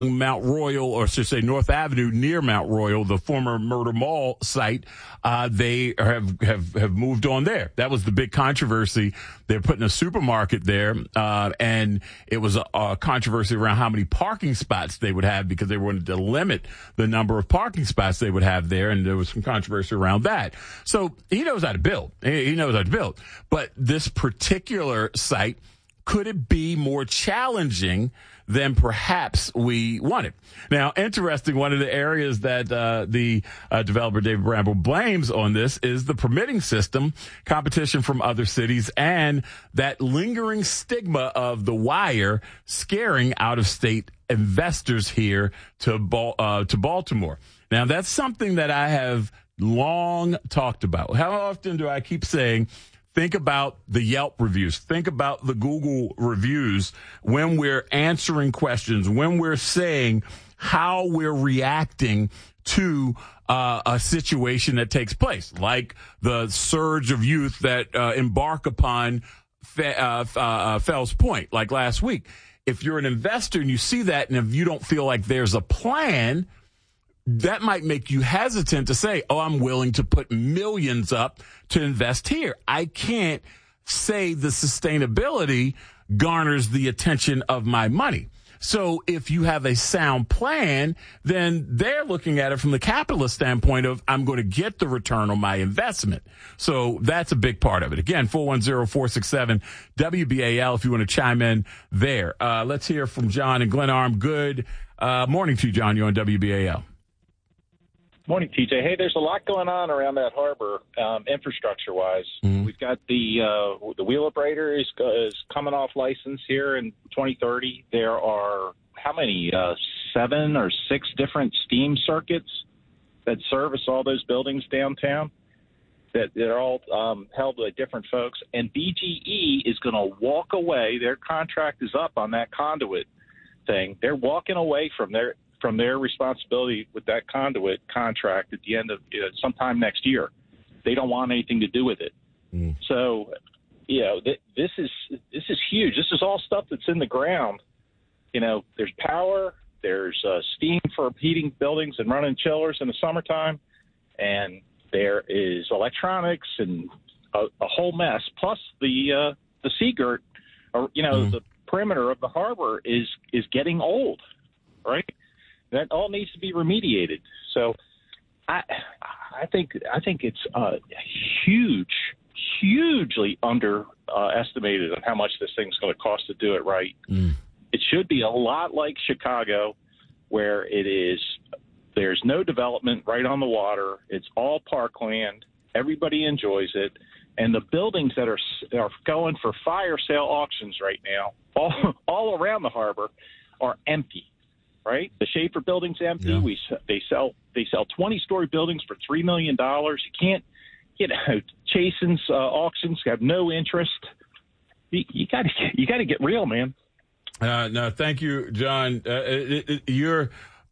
Mount Royal, or should say North Avenue near Mount Royal, the former Murder Mall site, they have moved on there. That was the big controversy. They're putting a supermarket there, and it was a controversy around how many parking spots they would have because they wanted to limit the number of parking spots they would have there, and there was some controversy around that. So he knows how to build. He knows how to build. But this particular site, could it be more challenging than perhaps we wanted? Now, interesting, one of the areas that the developer David Bramble blames on this is the permitting system, competition from other cities, and that lingering stigma of the wire scaring out-of-state investors here to Baltimore. Now, that's something that I have long talked about. How often do I keep saying, think about the Yelp reviews. Think about the Google reviews when we're answering questions, when we're saying how we're reacting to a situation that takes place, like the surge of youth that embark upon Fells Point, like last week. If you're an investor and you see that, and if you don't feel like there's a plan, that might make you hesitant to say, oh, I'm willing to put millions up to invest here. I can't say the sustainability garners the attention of my money. So if you have a sound plan, then they're looking at it from the capitalist standpoint of, I'm going to get the return on my investment. So that's a big part of it. Again, 410-467-WBAL if you want to chime in there. Let's hear from John and Glenarm. Good morning to you, John. You're on WBAL. Morning, TJ. Hey, there's a lot going on around that harbor, infrastructure-wise. Mm-hmm. We've got the Wheelabrator is coming off license here in 2030. There are how many? 7 or 6 different steam circuits that service all those buildings downtown. That they're all held by different folks. And BGE is going to walk away. Their contract is up on that conduit thing. They're walking away from their responsibility with that conduit contract at the end of sometime next year. They don't want anything to do with it. Mm. So, this is huge. This is all stuff that's in the ground. There's power, there's steam for heating buildings and running chillers in the summertime, and there is electronics and a whole mess. Plus the seagirt, the perimeter of the harbor is getting old, right? That all needs to be remediated. So I think it's hugely underestimated on how much this thing's going to cost to do it right. Mm. It should be a lot like Chicago, where there's no development right on the water. It's all parkland. Everybody enjoys it. And the buildings that are going for fire sale auctions right now, all around the harbor, are empty. Right, the Schaefer building's empty. Yeah. They sell 20-story buildings for $3 million. You can't, Chasen's auctions have no interest. You got to get real, man. No, thank you, John. You're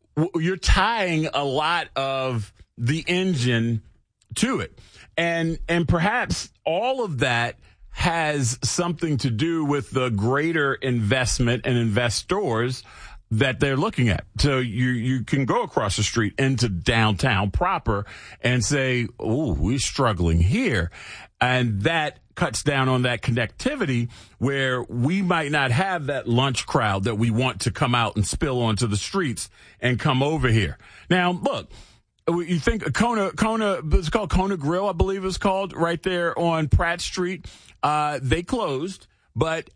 tying a lot of the engine to it, and perhaps all of that has something to do with the greater investment and investors that they're looking at. So you can go across the street into downtown proper and say, oh, we're struggling here. And that cuts down on that connectivity where we might not have that lunch crowd that we want to come out and spill onto the streets and come over here. Now, look, you think Kona, it's called Kona Grill, I believe it's called, right there on Pratt Street. They closed. But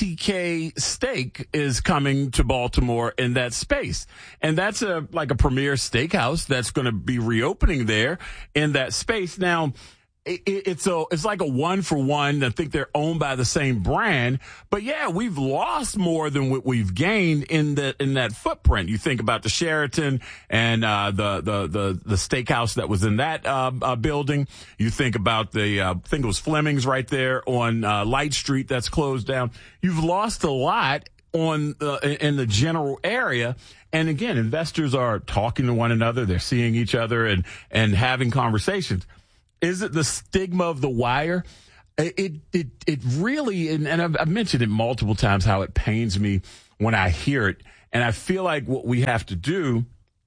STK Steak is coming to Baltimore in that space. And that's like a premier steakhouse that's going to be reopening there in that space. Now, it's like a 1-for-1. I think they're owned by the same brand. But yeah, we've lost more than what we've gained in that footprint. You think about the Sheraton and the steakhouse that was in that building. You think about I think it was Fleming's right there on Light Street that's closed down. You've lost a lot in the general area. And again, investors are talking to one another. They're seeing each other and having conversations. Is it the stigma of the wire? It really, and I've mentioned it multiple times, how it pains me when I hear it. And I feel like what we have to do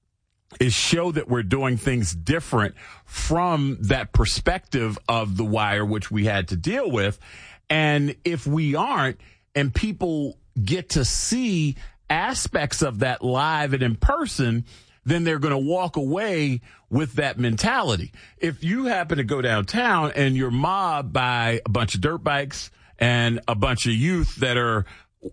is show that we're doing things different from that perspective of The Wire, which we had to deal with. And if we aren't, and people get to see aspects of that live and in person, then they're going to walk away with that mentality. If you happen to go downtown and you're mobbed by a bunch of dirt bikes and a bunch of youth that are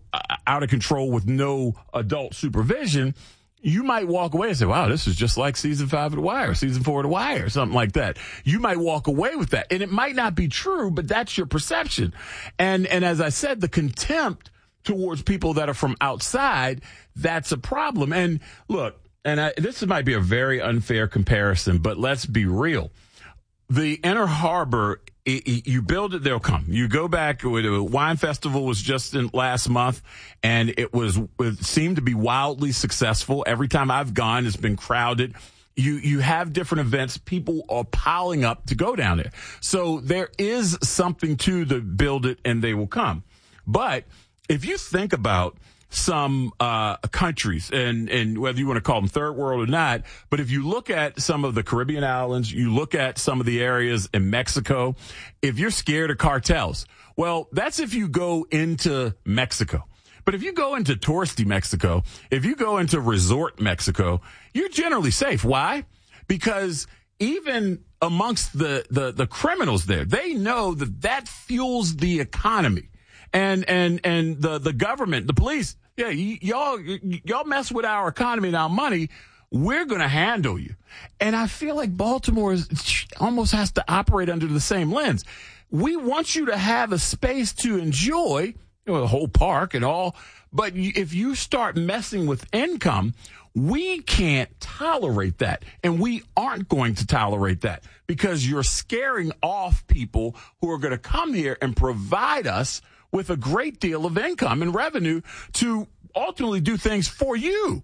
out of control with no adult supervision, you might walk away and say, wow, this is just like season 5 of The Wire, season 4 of The Wire, something like that. You might walk away with that. And it might not be true, but that's your perception. And as I said, the contempt towards people that are from outside, that's a problem. And look, this might be a very unfair comparison, but let's be real. The Inner Harbor, you build it, they'll come. You go back, the Wine Festival was just last month, and it seemed to be wildly successful. Every time I've gone, it's been crowded. You have different events. People are piling up to go down there. So there is something to the build it and they will come. But if you think about some countries, and whether you want to call them third world or not, but if you look at some of the Caribbean islands, you look at some of the areas in Mexico, if you're scared of cartels, well, that's if you go into Mexico. But if you go into touristy Mexico, if you go into resort Mexico, you're generally safe. Why? Because even amongst the criminals there, they know that fuels the economy. And the government, the police, yeah, y'all mess with our economy and our money, we're going to handle you. And I feel like Baltimore almost has to operate under the same lens. We want you to have a space to enjoy, the whole park and all, but if you start messing with income, we can't tolerate that. And we aren't going to tolerate that because you're scaring off people who are going to come here and provide us with a great deal of income and revenue to ultimately do things for you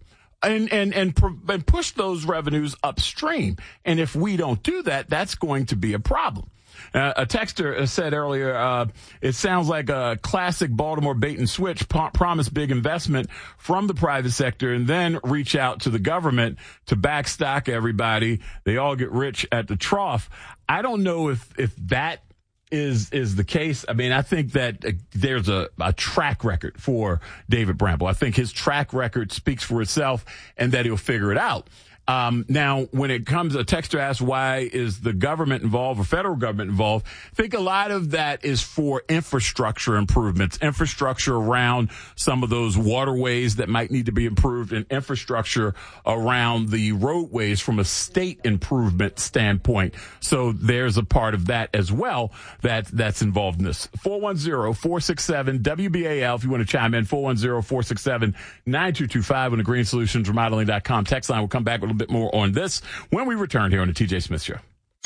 and push those revenues upstream. And if we don't do that, that's going to be a problem. A texter said earlier, it sounds like a classic Baltimore bait and switch, promise big investment from the private sector and then reach out to the government to backstock everybody. They all get rich at the trough. I don't know if that is the case. I mean, I think that there's a track record for David Bramble. I think his track record speaks for itself and that he'll figure it out. Now, when it comes, a texter asks, why is the government involved or federal government involved? I think a lot of that is for infrastructure improvements, infrastructure around some of those waterways that might need to be improved and infrastructure around the roadways from a state improvement standpoint. So there's a part of that as well that's involved in this. 410-467-WBAL if you want to chime in, 410-467-9225 on the greensolutions.remodeling.com text line. We'll come back with a bit more on this when we return here on the TJ Smith Show.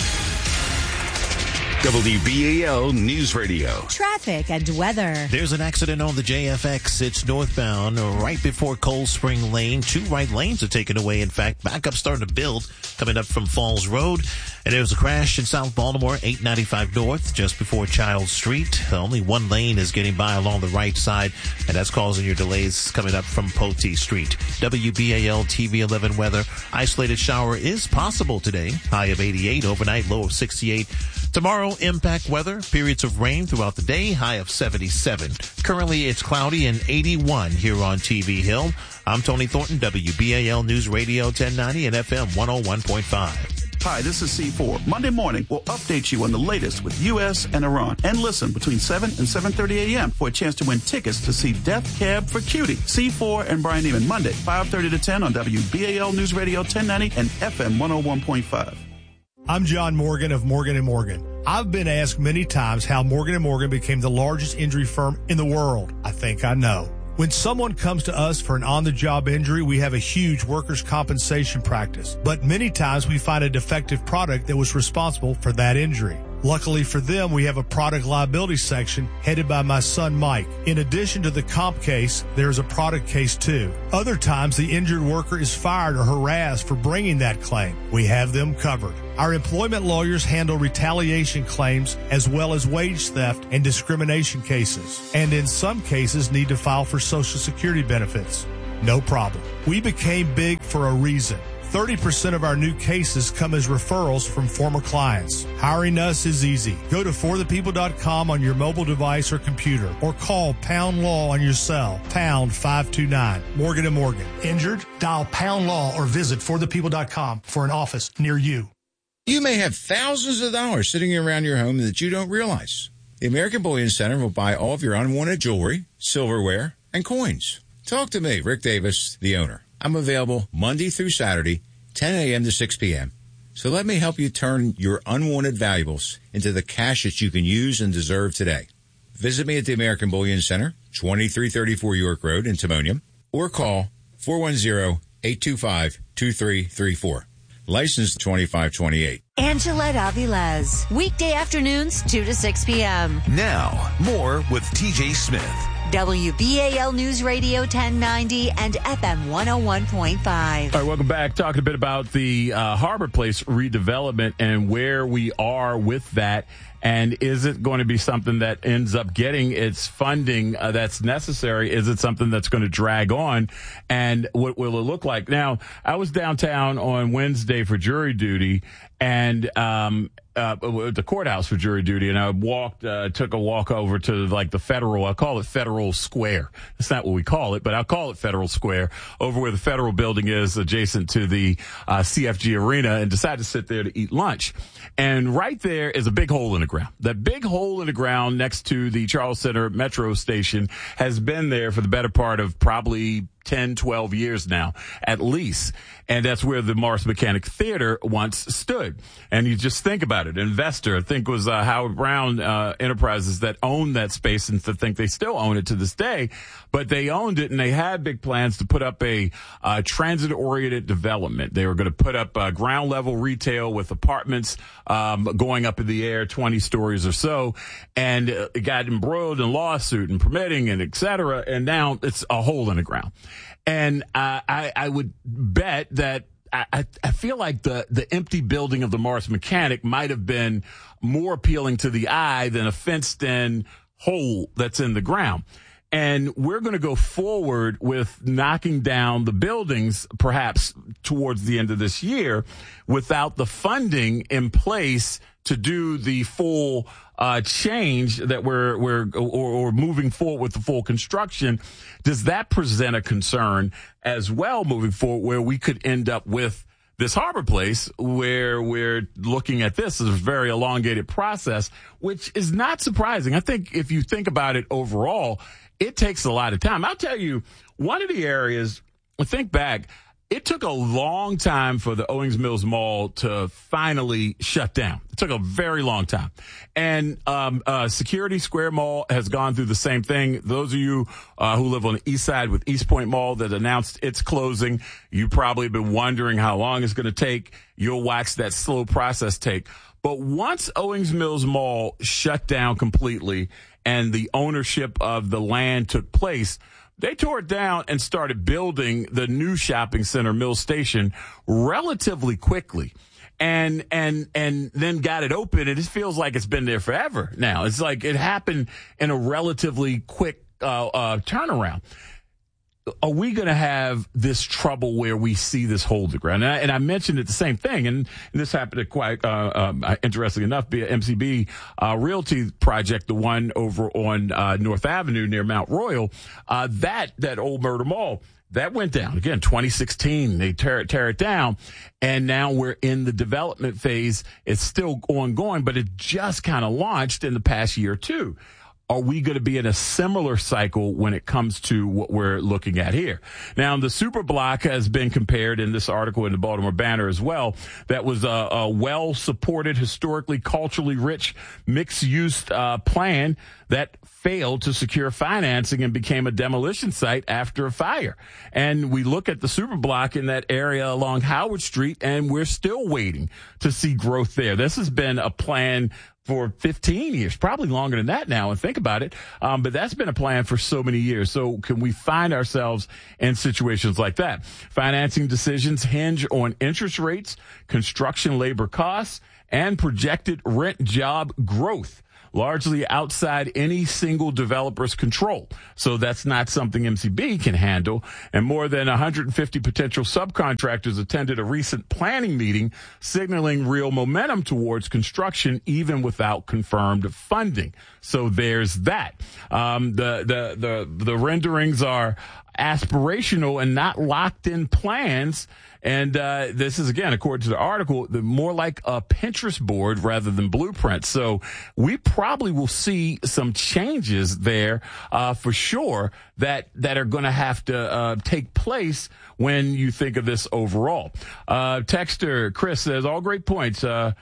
WBAL News Radio. Traffic and weather. There's an accident on the JFX. It's northbound right before Cold Spring Lane. 2 right lanes are taken away. In fact, backup starting to build coming up from Falls Road. And there was a crash in South Baltimore, 895 North, just before Child Street. Only 1 lane is getting by along the right side, and that's causing your delays coming up from Poteet Street. WBAL TV 11 weather. Isolated shower is possible today. High of 88, overnight low of 68. Tomorrow, impact weather, periods of rain throughout the day, high of 77. Currently, it's cloudy and 81 here on TV Hill. I'm Tony Thornton, WBAL News Radio 1090 and FM 101.5. Hi, this is C4. Monday morning, we'll update you on the latest with U.S. and Iran. And listen between 7 and 7:30 a.m. for a chance to win tickets to see Death Cab for Cutie. C4 and Brian Neiman, Monday, 5:30 to 10 on WBAL News Radio 1090 and FM 101.5. I'm John Morgan of Morgan & Morgan. I've been asked many times how Morgan & Morgan became the largest injury firm in the world. I think I know. When someone comes to us for an on-the-job injury, we have a huge workers' compensation practice. But many times we find a defective product that was responsible for that injury. Luckily for them, we have a product liability section headed by my son, Mike. In addition to the comp case, there's a product case too. Other times, the injured worker is fired or harassed for bringing that claim. We have them covered. Our employment lawyers handle retaliation claims as well as wage theft and discrimination cases, and in some cases need to file for Social Security benefits. No problem. We became big for a reason. 30% of our new cases come as referrals from former clients. Hiring us is easy. Go to forthepeople.com on your mobile device or computer, or call Pound Law on your cell, pound 529. Morgan & Morgan. Injured? Dial Pound Law or visit forthepeople.com for an office near you. You may have thousands of dollars sitting around your home that you don't realize. The American Bullion Center will buy all of your unwanted jewelry, silverware, and coins. Talk to me, Rick Davis, the owner. I'm available Monday through Saturday, 10 a.m. to 6 p.m. So let me help you turn your unwanted valuables into the cash that you can use and deserve today. Visit me at the American Bullion Center, 2334 York Road in Timonium, or call 410-825-2334. License 2528. Angelette Avilés. Weekday afternoons, 2 to 6 p.m. Now, more with TJ Smith. WBAL News Radio 1090 and FM 101.5. All right, welcome back. Talking a bit about the Harbor Place redevelopment and where we are with that. And is it going to be something that ends up getting its funding that's necessary? Is it something that's going to drag on? And what will it look like? Now, I was downtown on Wednesday for jury duty and the courthouse for jury duty, and I took a walk over to like the Federal. I call it Federal Square. That's not what we call it, but I'll call it Federal Square, over where the Federal building is, adjacent to the CFG Arena, and decided to sit there to eat lunch. And right there is a big hole in the ground. That big hole in the ground next to the Charles Center Metro station has been there for the better part of probably 10, 12 years now, at least. And that's where the Morris Mechanic Theater once stood. And you just think about it. An investor, I think it was Howard Brown Enterprises that owned that space, and to think they still own it to this day. But they owned it, and they had big plans to put up a transit-oriented development. They were going to put up ground-level retail with apartments going up in the air, 20 stories or so. And it got embroiled in lawsuit and permitting and et cetera. And now it's a hole in the ground. And I would bet that I feel like the empty building of the Morris Mechanic might have been more appealing to the eye than a fenced-in hole that's in the ground. And we're going to go forward with knocking down the buildings perhaps towards the end of this year without the funding in place to do the full change that we're moving forward with the full construction. Does that present a concern as well moving forward, where we could end up with this Harbor Place where we're looking at this as a very elongated process, which is not surprising. I think if you think about it overall, it takes a lot of time. I'll tell you, one of the areas, think back, it took a long time for the Owings Mills Mall to finally shut down. It took a very long time. And Security Square Mall has gone through the same thing. Those of you who live on the east side with East Point Mall that announced its closing, you probably have been wondering how long it's going to take. You'll watch that slow process take. But once Owings Mills Mall shut down completely and the ownership of the land took place, they tore it down and started building the new shopping center, Mill Station, relatively quickly. And then got it open, and it feels like it's been there forever now. It's like it happened in a relatively quick turnaround. Are we going to have this trouble where we see this hole in the ground? And I mentioned it the same thing, and this happened to quite interesting enough, be an MCB Realty project, the one over on North Avenue near Mount Royal, that old Murder Mall. That went down. Again, 2016, they tear it down, and now we're in the development phase. It's still ongoing, but it just kind of launched in the past year or two. Are we going to be in a similar cycle when it comes to what we're looking at here? Now, the super block has been compared in this article in the Baltimore Banner as well. That was a well-supported, historically, culturally rich, mixed-use plan that failed to secure financing and became a demolition site after a fire. And we look at the super block in that area along Howard Street, and we're still waiting to see growth there. This has been a plan for 15 years, probably longer than that now, and think about it. But that's been a plan for so many years. So can we find ourselves in situations like that? Financing decisions hinge on interest rates, construction labor costs, and projected rent job growth. largely outside any single developer's control. So that's not something MCB can handle. And more than 150 potential subcontractors attended a recent planning meeting, signaling real momentum towards construction, even without confirmed funding. So there's that. The renderings are aspirational and not locked in plans. And this is, again, according to the article, more like a Pinterest board rather than blueprint. So we probably will see some changes there for sure that are going to have to take place when you think of this overall. Texter Chris says, all great points.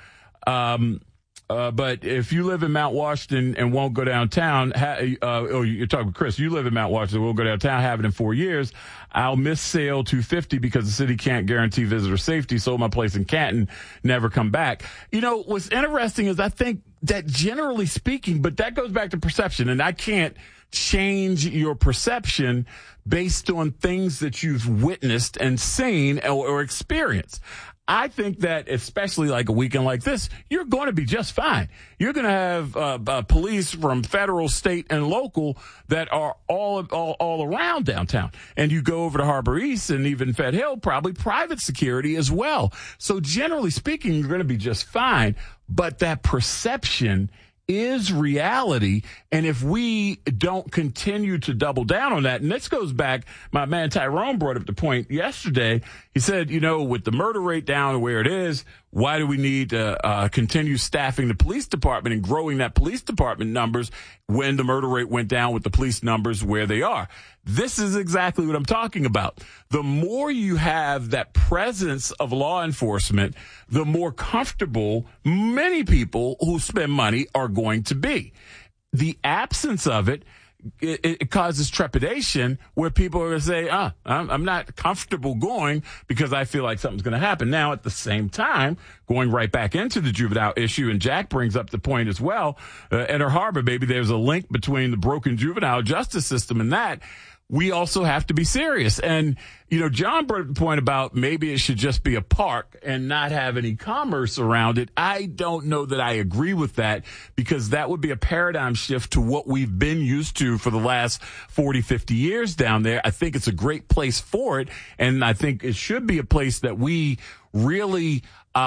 But if you live in Mount Washington and won't go downtown, you're talking Chris, you live in Mount Washington, won't go downtown, have it in 4 years. I'll miss sale 250 because the city can't guarantee visitor safety. Sold my place in Canton, never come back. You know, what's interesting is I think that generally speaking, but that goes back to perception, and I can't change your perception based on things that you've witnessed and seen or experienced. I think that especially like a weekend like this, you're going to be just fine. You're going to have police from federal, state, and local that are all around downtown. And you go over to Harbor East and even Fed Hill, probably private security as well. So generally speaking, you're going to be just fine. But that perception is reality. And if we don't continue to double down on that, and this goes back, my man Tyrone brought up the point yesterday. He said, you know, with the murder rate down to where it is, why do we need to continue staffing the police department and growing that police department numbers when the murder rate went down with the police numbers where they are? This is exactly what I'm talking about. The more you have that presence of law enforcement, the more comfortable many people who spend money are going to be. The absence of it causes trepidation where people are going to say, I'm not comfortable going because I feel like something's going to happen. Now, at the same time, going right back into the juvenile issue, and Jack brings up the point as well, Inner Harbor, maybe there's a link between the broken juvenile justice system and that. We also have to be serious. And, you know, John brought up the point about maybe it should just be a park and not have any commerce around it. I don't know that I agree with that, because that would be a paradigm shift to what we've been used to for the last 40, 50 years down there. I think it's a great place for it. And I think it should be a place that we really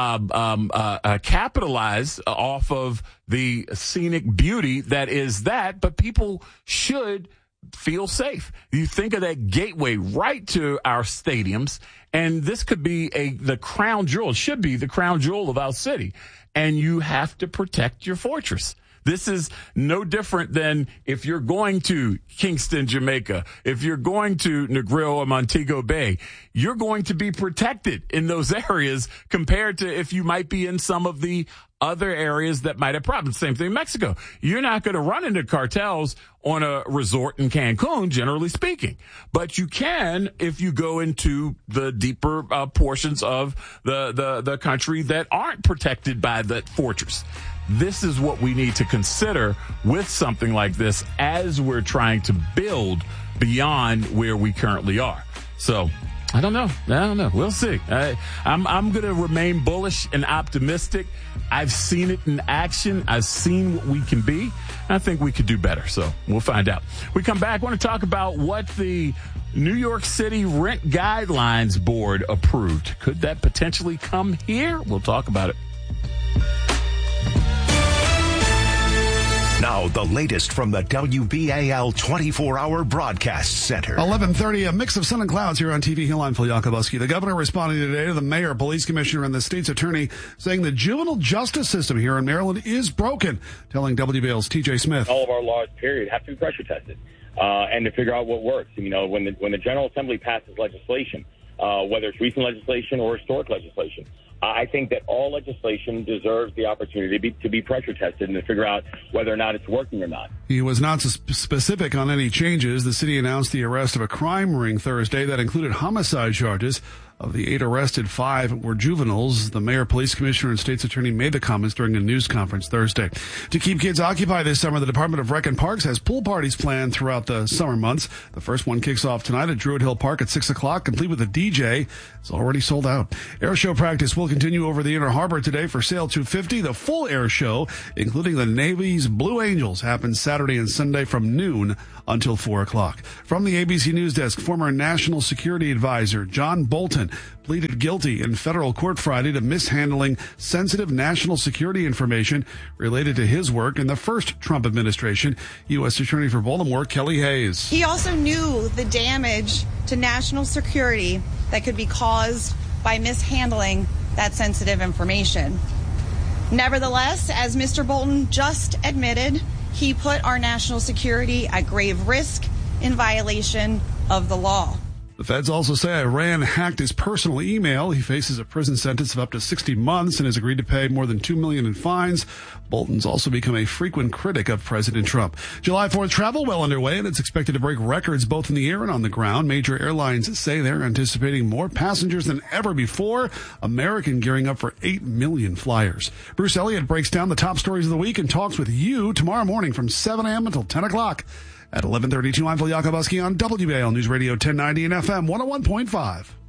capitalize off of the scenic beauty that is that, but people should feel safe. You think of that gateway right to our stadiums, and this could be the crown jewel. It should be the crown jewel of our city, and you have to protect your fortress. This is no different than if you're going to Kingston, Jamaica, if you're going to Negril or Montego Bay, you're going to be protected in those areas compared to if you might be in some of the other areas that might have problems. Same thing in Mexico. You're not going to run into cartels on a resort in Cancun, generally speaking. But you can if you go into the deeper portions of the country that aren't protected by that fortress. This is what we need to consider with something like this as we're trying to build beyond where we currently are. So I don't know. We'll see. I'm going to remain bullish and optimistic. I've seen it in action. I've seen what we can be. I think we could do better. So we'll find out. We come back. I want to talk about what the New York City Rent Guidelines Board approved. Could that potentially come here? We'll talk about it. Now, the latest from the WBAL 24-hour broadcast center. 11:30, a mix of sun and clouds here on TV Hill. I'm Phil Yakubowski. The governor responding today to the mayor, police commissioner, and the state's attorney, saying the juvenile justice system here in Maryland is broken, telling WBAL's TJ Smith. All of our laws, period, have to be pressure tested and to figure out what works. You know, when the General Assembly passes legislation, whether it's recent legislation or historic legislation, I think that all legislation deserves the opportunity to be pressure tested and to figure out whether or not it's working or not. He was not specific on any changes. The city announced the arrest of a crime ring Thursday that included homicide charges. Of the 8 arrested, 5 were juveniles. The mayor, police commissioner, and state's attorney made the comments during a news conference Thursday. To keep kids occupied this summer, the Department of Rec and Parks has pool parties planned throughout the summer months. The first one kicks off tonight at Druid Hill Park at 6 o'clock, complete with a DJ. It's already sold out. Air show practice will continue over the Inner Harbor today for Sail 250. The full air show, including the Navy's Blue Angels, happens Saturday and Sunday from noon until 4 o'clock. From the ABC News Desk, former National Security Advisor John Bolton pleaded guilty in federal court Friday to mishandling sensitive national security information related to his work in the first Trump administration. U.S. Attorney for Baltimore, Kelly Hayes. He also knew the damage to national security that could be caused by mishandling that sensitive information. Nevertheless, as Mr. Bolton just admitted, he put our national security at grave risk in violation of the law. The feds also say Iran hacked his personal email. He faces a prison sentence of up to 60 months and has agreed to pay more than $2 million in fines. Bolton's also become a frequent critic of President Trump. July 4th travel well underway, and it's expected to break records both in the air and on the ground. Major airlines say they're anticipating more passengers than ever before. American gearing up for 8 million flyers. Bruce Elliott breaks down the top stories of the week and talks with you tomorrow morning from 7 a.m. until 10 o'clock. At 11:32, I'm Phil Yakubowski on WBAL News Radio 1090 and FM 101.5.